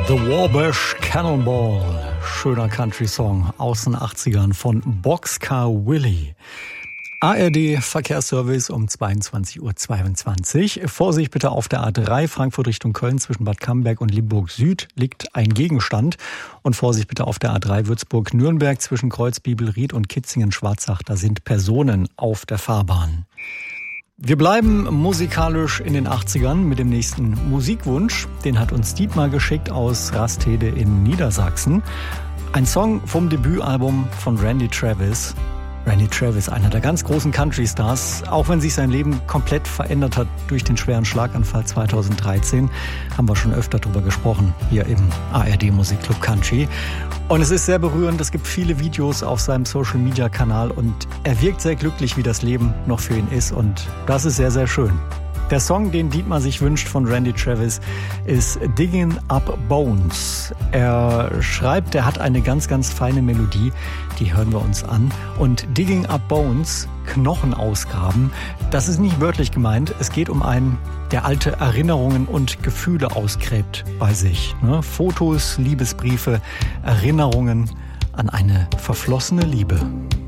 The Wabash Cannonball, schöner Country-Song aus den 80ern von Boxcar Willie. ARD Verkehrsservice um 22:22 Uhr. Vorsicht bitte auf der A3 Frankfurt Richtung Köln zwischen Bad Camberg und Limburg Süd liegt ein Gegenstand. Und Vorsicht bitte auf der A3 Würzburg-Nürnberg zwischen Kreuzbibelried und Kitzingen-Schwarzach. Da sind Personen auf der Fahrbahn. Wir bleiben musikalisch in den 80ern mit dem nächsten Musikwunsch. Den hat uns Dietmar geschickt aus Rastede in Niedersachsen. Ein Song vom Debütalbum von Randy Travis. Randy Travis, einer der ganz großen Country-Stars, auch wenn sich sein Leben komplett verändert hat durch den schweren Schlaganfall 2013, haben wir schon öfter drüber gesprochen, hier im ARD Musikclub Country. Und es ist sehr berührend, es gibt viele Videos auf seinem Social-Media-Kanal und er wirkt sehr glücklich, wie das Leben noch für ihn ist und das ist sehr, sehr schön. Der Song, den Dietmar sich wünscht von Randy Travis, ist Digging Up Bones. Er schreibt, er hat eine ganz, ganz feine Melodie, die hören wir uns an. Und Digging Up Bones, Knochen ausgraben, das ist nicht wörtlich gemeint. Es geht um einen, der alte Erinnerungen und Gefühle ausgräbt bei sich. Fotos, Liebesbriefe, Erinnerungen an eine verflossene Liebe.